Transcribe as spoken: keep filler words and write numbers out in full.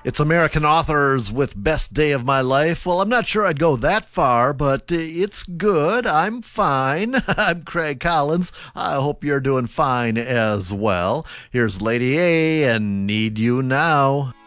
It's American Authors with Best Day of My Life. Well, I'm not sure I'd go that far, but uh, it's good. I'm fine. I'm Craig Collins. I hope you're doing fine as well. Here's Lady A and Need You Now.